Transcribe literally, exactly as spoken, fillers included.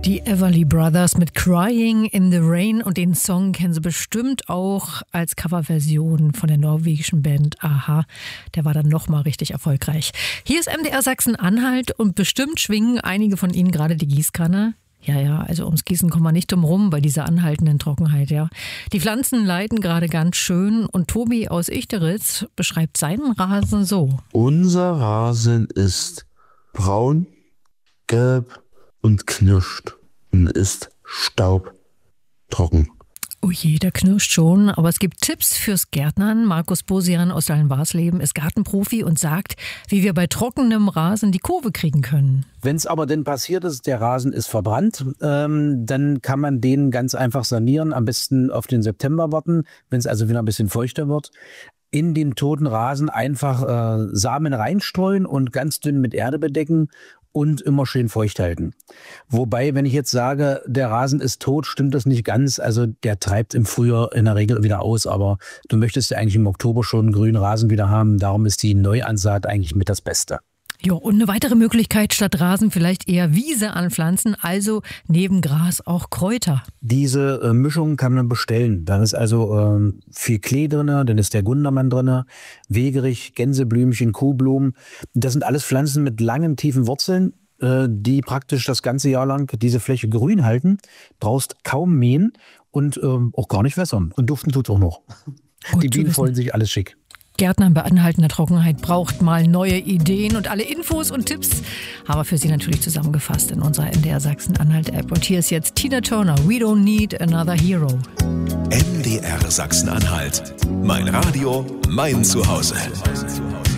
Die Everly Brothers mit Crying in the Rain, und den Song kennen Sie bestimmt auch als Coverversion von der norwegischen Band a-ha. Der war dann nochmal richtig erfolgreich. Hier ist M D R Sachsen-Anhalt und bestimmt schwingen einige von Ihnen gerade die Gießkanne. Ja, ja, also ums Gießen kommen wir nicht drum rum bei dieser anhaltenden Trockenheit, ja. Die Pflanzen leiden gerade ganz schön und Tobi aus Ichteritz beschreibt seinen Rasen so. Unser Rasen ist braun, gelb und knirscht und ist staubtrocken. Oh je, der knirscht schon, aber es gibt Tipps fürs Gärtnern. Markus Bosian aus Dallenwarsleben ist Gartenprofi und sagt, wie wir bei trockenem Rasen die Kurve kriegen können. Wenn es aber denn passiert ist, der Rasen ist verbrannt, ähm, dann kann man den ganz einfach sanieren, am besten auf den September warten, wenn es also wieder ein bisschen feuchter wird. In den toten Rasen einfach äh, Samen reinstreuen und ganz dünn mit Erde bedecken und immer schön feucht halten. Wobei, wenn ich jetzt sage, der Rasen ist tot, stimmt das nicht ganz. Also der treibt im Frühjahr in der Regel wieder aus, aber du möchtest ja eigentlich im Oktober schon einen grünen Rasen wieder haben. Darum ist die Neuansaat eigentlich mit das Beste. Ja, und eine weitere Möglichkeit, statt Rasen vielleicht eher Wiese anpflanzen, also neben Gras auch Kräuter. Diese äh, Mischung kann man bestellen. Da ist also äh, viel Klee drin, dann ist der Gundermann drin, Wegerich, Gänseblümchen, Kuhblumen. Das sind alles Pflanzen mit langen, tiefen Wurzeln, äh, die praktisch das ganze Jahr lang diese Fläche grün halten, brauchst kaum mähen und äh, auch gar nicht wässern. Und duften tut's auch noch. Gut, die Bienen freuen sich, alles schick. Gärtnern bei anhaltender Trockenheit braucht mal neue Ideen, und alle Infos und Tipps haben wir für Sie natürlich zusammengefasst in unserer M D R Sachsen-Anhalt-App. Und hier ist jetzt Tina Turner, We Don't Need Another Hero. M D R Sachsen-Anhalt. Mein Radio, mein Zuhause.